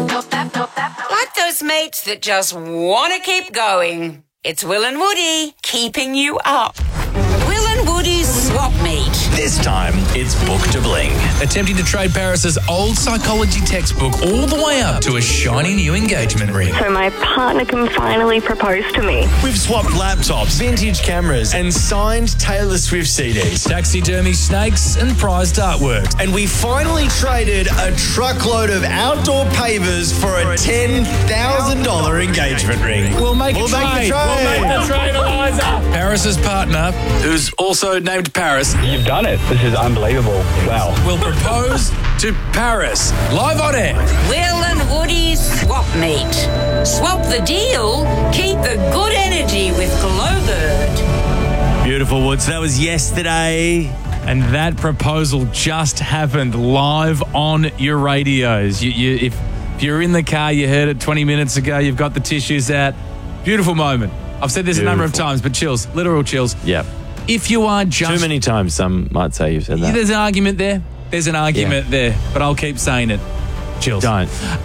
Like those mates that just want to keep going. It's Will and Woody keeping you up. Will and Woody's Swap Meet. This time, it's Book to Bling. Attempting to trade Paris's old psychology textbook all the way up to a shiny new engagement ring. So my partner can finally propose to me. We've swapped laptops, vintage cameras, and signed Taylor Swift CDs. Taxidermy snakes and prized artwork. And we finally traded a truckload of outdoor pavers for a $10,000 engagement ring. We'll make the trade, Eliza. Paris's partner, who's also named Paris, You've done it. This is unbelievable. Wow. will propose to Paris live on air. Will and Woody's Swap Meet. Swap the deal, keep the good energy with Glowbird. Beautiful, Woods. That was yesterday. And that proposal just happened live on your radios. If you're in the car, you heard it 20 minutes ago, you've got the tissues out. Beautiful moment. I've said this a number of times, but chills, literal chills. Yep. If you are just... Too many times, some might say you've said that. There's an argument there. There's an argument there, but I'll keep saying it. Chills. Don't.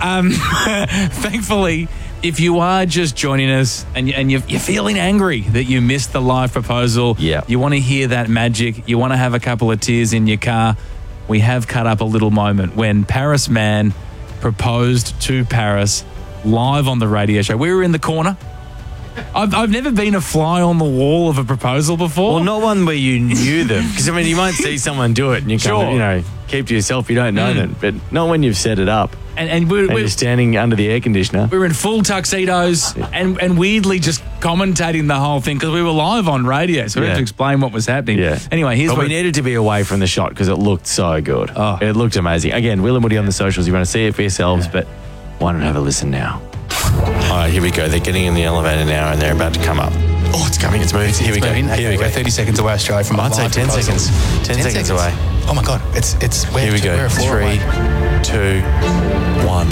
Thankfully, if you are just joining us and you're feeling angry that you missed the live proposal, you want to hear that magic, you want to have a couple of tears in your car, we have cut up a little moment when Paris Man proposed to Paris live on the radio show. We were in the corner. I've never been a fly on the wall of a proposal before. Well, not one where you knew them. Because, I mean, you might see someone do it and you kind of, keep to yourself, you don't know them. But not when you've set it up. And we're standing under the air conditioner. We were in full tuxedos and weirdly just commentating the whole thing because we were live on radio, so we had to explain what was happening. Yeah. Anyway, we needed to be away from the shot because it looked so good. Oh. It looked amazing. Again, Will and Woody on the socials. You want to see it for yourselves, but why not have a listen now? All right, here we go. They're getting in the elevator now and they're about to come up. Oh, it's coming. It's moving. Here we go. Here we go. 30 seconds away, Australia, from I'd say 10 seconds. 10 seconds away. Oh, my God. It's here we go. 3, 2, 1.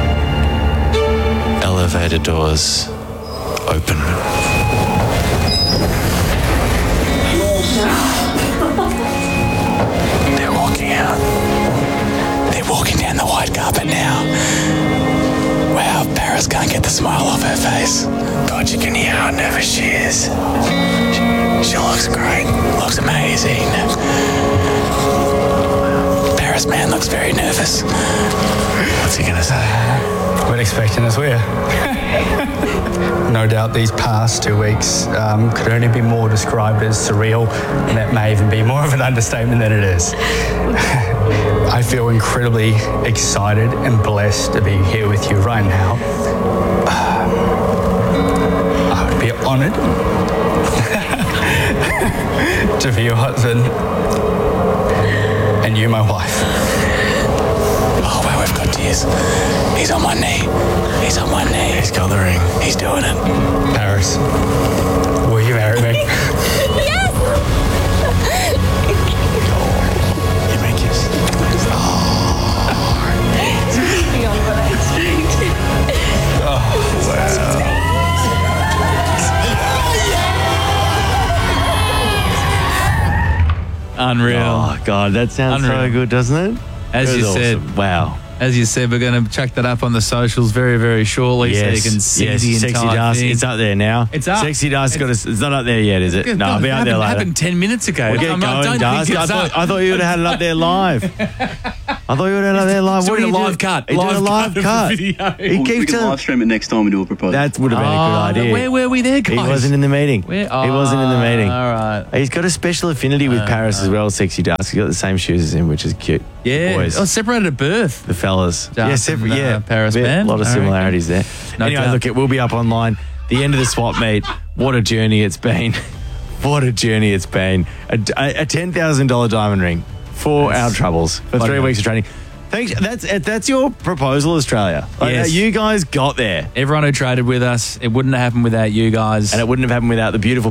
Elevator doors open. They're walking out. They're walking down the white carpet now. Wow, Paris can't get the smile off her face. God, you can hear how nervous she is. She looks great. Looks amazing. Paris Man looks very nervous. What's he going to say? Weren't expecting us, were you? No doubt these past 2 weeks could only be more described as surreal, and that may even be more of an understatement than it is. I feel incredibly excited and blessed to be here with you right now. I would be honoured to be your husband and you my wife. Oh, wow, we've got tears. He's on one knee. He's on one knee. He's got the ring. He's doing it. Paris, will you marry me? You may kiss. Unreal. Oh, God, that sounds so good, doesn't it? As you said. Awesome. Wow. As you said, we're going to chuck that up on the socials very, very shortly so you can see the Sexy entire Dust. thing. It's up there now. It's up. Sexy Dust it's not up there yet, is it? No, it'll be up there later. It happened 10 minutes ago. We'll get going, Dust. I thought you would have had it up there live. I thought you would have had it up there live. Doing a live cut. He did a live cut. He keeps live stream it next time we do a proposal. That would have been a good idea. Where were we there, guys? He wasn't in the meeting. He wasn't in the meeting. All right. He's got a special affinity with Paris as well, Sexy Dust. He's got the same shoes as him, which is cute. Yeah. Boys. Oh, separated at birth. The fellas. Separate. Paris Man. A lot of similarities there. No anyway, doubt. look, it will be up online. The end of the swap meet. What a journey it's been. What a journey it's been. A $10,000 diamond ring for our troubles for 3 weeks of training. Thanks. That's your proposal, Australia. Yes. You guys got there. Everyone who traded with us, it wouldn't have happened without you guys. And it wouldn't have happened without the beautiful